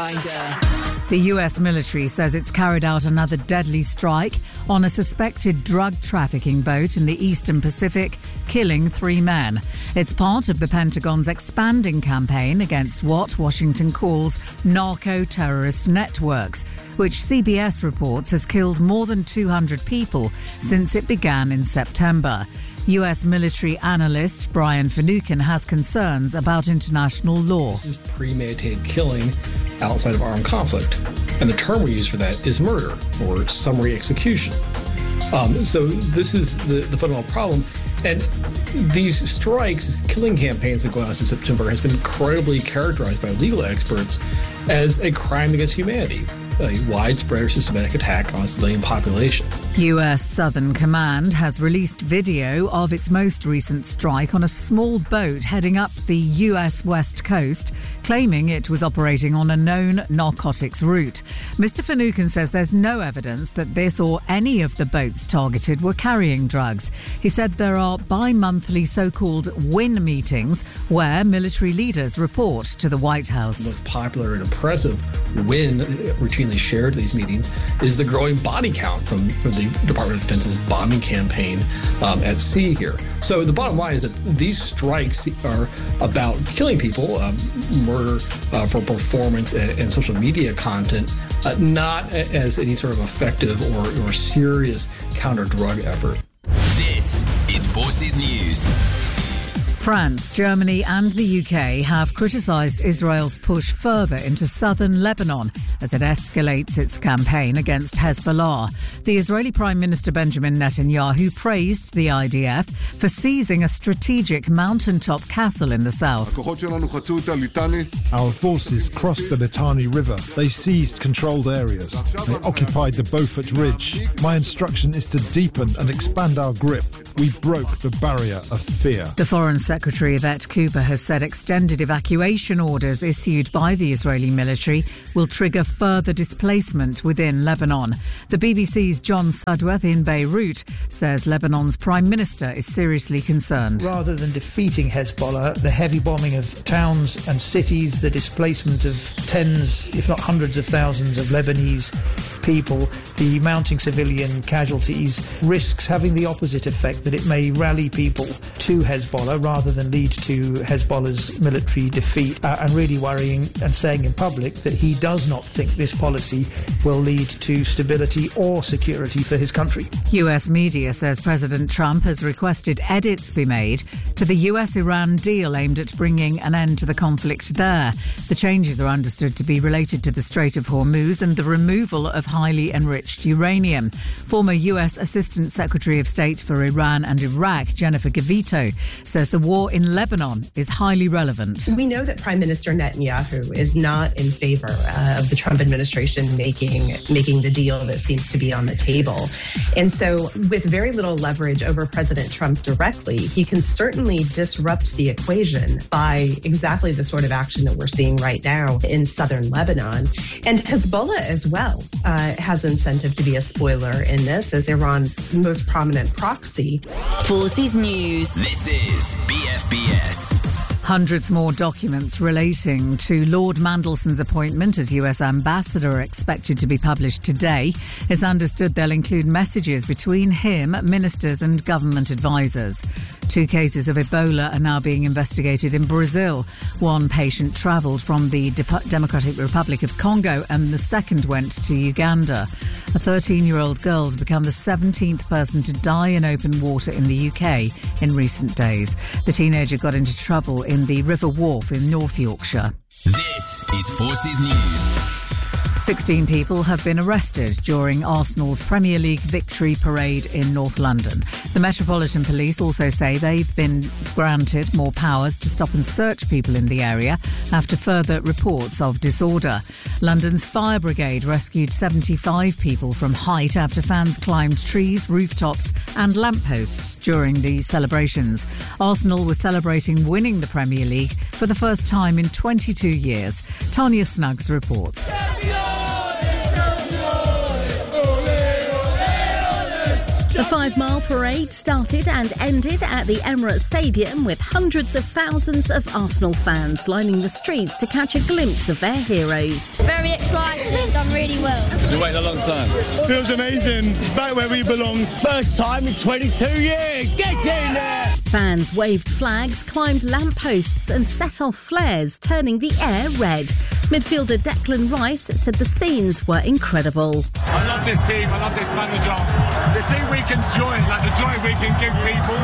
reminder. The US military says it's carried out another deadly strike on a suspected drug trafficking boat in the Eastern Pacific, killing 3 men. It's part of the Pentagon's expanding campaign against what Washington calls narco-terrorist networks, which CBS reports has killed more than 200 people since it began in September. US military analyst Brian Finucane has concerns about international law. This is premeditated killing outside of armed conflict. And the term we use for that is murder or summary execution. So this is the fundamental problem. And these strikes, killing campaigns that go on since September has been incredibly characterized by legal experts as a crime against humanity, a widespread or systematic attack on a civilian population. US Southern Command has released video of its most recent strike on a small boat heading up the US West Coast, claiming it was operating on a known narcotics route. Mr. Finucane says there's no evidence that this or any of the boats targeted were carrying drugs. He said there are bi-monthly so-called WIN meetings where military leaders report to the White House. The most popular and impressive WIN routinely shared at these meetings is the growing body count from the Department of Defense's bombing campaign at sea here. So the bottom line is that these strikes are about killing people, murder for performance and social media content, not as any sort of effective or serious counter-drug effort. This is Forces News. France, Germany and the UK have criticised Israel's push further into southern Lebanon as it escalates its campaign against Hezbollah. The Israeli Prime Minister Benjamin Netanyahu praised the IDF for seizing a strategic mountaintop castle in the south. Our forces crossed the Litani River. They seized controlled areas. They occupied the Beaufort Ridge. My instruction is to deepen and expand our grip. We broke the barrier of fear. The Foreign Secretary Yvette Cooper has said extended evacuation orders issued by the Israeli military will trigger further displacement within Lebanon. The BBC's John Sudworth in Beirut says Lebanon's Prime Minister is seriously concerned. Rather than defeating Hezbollah, the heavy bombing of towns and cities, the displacement of tens, if not hundreds of thousands of Lebanese people, the mounting civilian casualties, risks having the opposite effect, that it may rally people to Hezbollah rather than lead to Hezbollah's military defeat, and really worrying and saying in public that he does not think this policy will lead to stability or security for his country. US media says President Trump has requested edits be made to the US-Iran deal aimed at bringing an end to the conflict there. The changes are understood to be related to the Strait of Hormuz and the removal of highly enriched uranium. Former US Assistant Secretary of State for Iran and Iraq, Jennifer Gavito, says the war in Lebanon is highly relevant. We know that Prime Minister Netanyahu is not in favor of the Trump administration making the deal that seems to be on the table. And so with very little leverage over President Trump directly, he can certainly disrupt the equation by exactly the sort of action that we're seeing right now in southern Lebanon. And Hezbollah as well has incentive to be a spoiler in this as Iran's most prominent proxy. Forces News. This is BFBS. Hundreds more documents relating to Lord Mandelson's appointment as US ambassador are expected to be published today. It's understood they'll include messages between him, ministers and government advisors. 2 cases of Ebola are now being investigated in Brazil. 1 patient travelled from the Democratic Republic of Congo and the second went to Uganda. A 13-year-old girl has become the 17th person to die in open water in the UK in recent days. The teenager got into trouble in the River Wharfe in North Yorkshire. This is Forces News. 16 people have been arrested during Arsenal's Premier League victory parade in North London. The Metropolitan Police also say they've been granted more powers to stop and search people in the area after further reports of disorder. London's Fire Brigade rescued 75 people from height after fans climbed trees, rooftops and lampposts during the celebrations. Arsenal was celebrating winning the Premier League for the first time in 22 years. Tanya Snuggs reports. The 5 Mile Parade started and ended at the Emirates Stadium with hundreds of thousands of Arsenal fans lining the streets to catch a glimpse of their heroes. Very excited, done really well. You're waiting a long time. Feels amazing. It's back where we belong. First time in 22 years. Get in there! Fans waved flags, climbed lampposts and set off flares, turning the air red. Midfielder Declan Rice said the scenes were incredible. I love this team, I love this manager. The scene we can join, like the joy we can give people,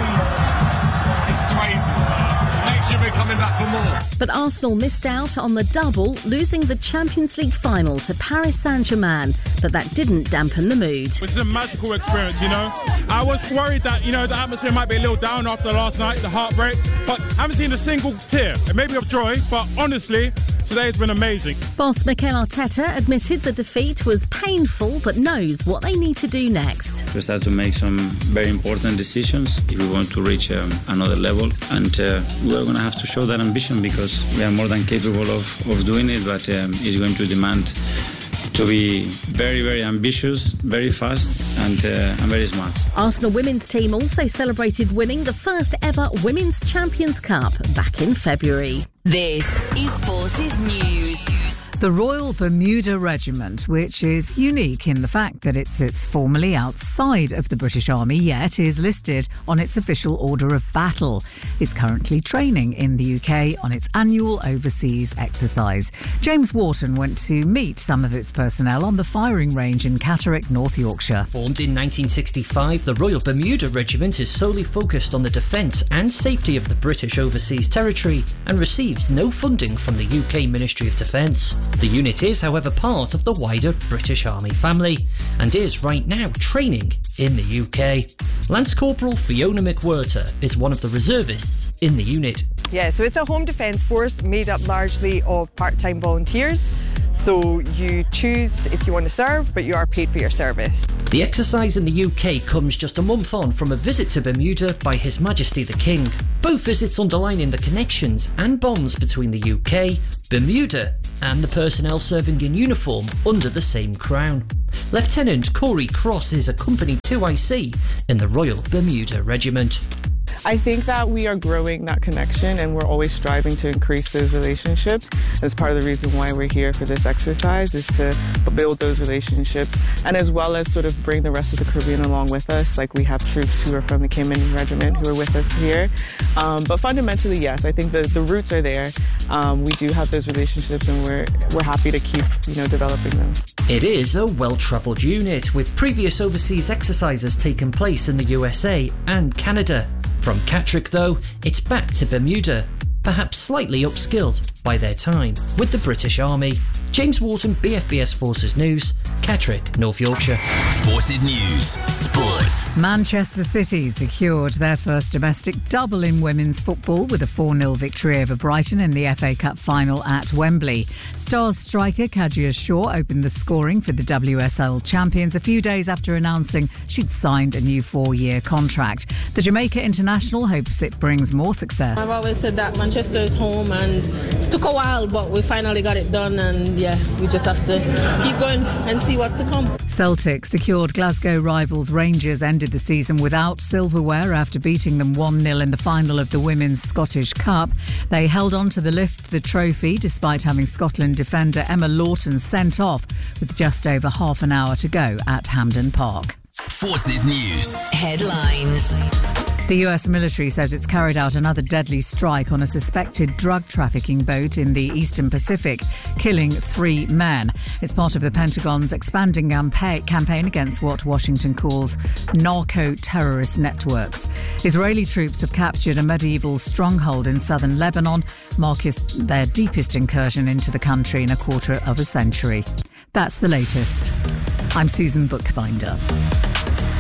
it's crazy. Next year we're coming back for more. But Arsenal missed out on the double, losing the Champions League final to Paris Saint-Germain. But that didn't dampen the mood. It's a magical experience, you know. I was worried that, the atmosphere might be a little down after last night, the heartbreak. But I haven't seen a single tear. It may be of joy, but honestly, today's been amazing. Boss Mikel Arteta admitted the defeat was painful, but knows what they need to do next. We start to make some very important decisions if we want to reach another level. And we're going to have to show that ambition because we are more than capable of doing it, but it's going to demand to be very, very ambitious, very fast and very smart. Arsenal women's team also celebrated winning the first ever Women's Champions Cup back in February. This is Forces News. The Royal Bermuda Regiment, which is unique in the fact that it sits formally outside of the British Army, yet is listed on its official order of battle, is currently training in the UK on its annual overseas exercise. James Wharton went to meet some of its personnel on the firing range in Catterick, North Yorkshire. Formed in 1965, the Royal Bermuda Regiment is solely focused on the defence and safety of the British overseas territory and receives no funding from the UK Ministry of Defence. The unit is, however, part of the wider British Army family and is right now training in the UK. Lance Corporal Fiona McWhirter is one of the reservists in the unit. Yeah, so it's a home defence force made up largely of part-time volunteers. So you choose if you want to serve, but you are paid for your service. The exercise in the UK comes just a month on from a visit to Bermuda by His Majesty the King. Both visits underlining the connections and bonds between the UK, Bermuda and the personnel serving in uniform under the same crown. Lieutenant Corey Cross is a Company 2IC in the Royal Bermuda Regiment. I think that we are growing that connection and we're always striving to increase those relationships. That's part of the reason why we're here for this exercise, is to build those relationships and as well as sort of bring the rest of the Caribbean along with us. Like we have troops who are from the Cayman Regiment who are with us here. But fundamentally, yes, I think the roots are there. We do have those relationships and we're happy to keep, developing them. It is a well-travelled unit with previous overseas exercises taking place in the USA and Canada. From Catterick, though, it's back to Bermuda, perhaps slightly upskilled by their time with the British Army. James Wharton, BFBS Forces News, Catterick, North Yorkshire. Forces News, Sports. Manchester City secured their first domestic double in women's football with a 4-0 victory over Brighton in the FA Cup final at Wembley. Stars striker Kadia Shaw opened the scoring for the WSL champions a few days after announcing she'd signed a new 4-year contract. The Jamaica international hopes it brings more success. I've always said that Manchester is home and it took a while, but we finally got it done and we just have to keep going and see what's to come. Celtic secured Glasgow rivals Rangers ended the season without silverware after beating them 1-0 in the final of the Women's Scottish Cup. They held on to lift the trophy despite having Scotland defender Emma Lawton sent off with just over half an hour to go at Hampden Park. Forces News. Headlines. The US military says it's carried out another deadly strike on a suspected drug trafficking boat in the Eastern Pacific, killing 3 men. It's part of the Pentagon's expanding campaign against what Washington calls narco-terrorist networks. Israeli troops have captured a medieval stronghold in southern Lebanon, marking their deepest incursion into the country in a quarter of a century. That's the latest. I'm Susan Bookbinder.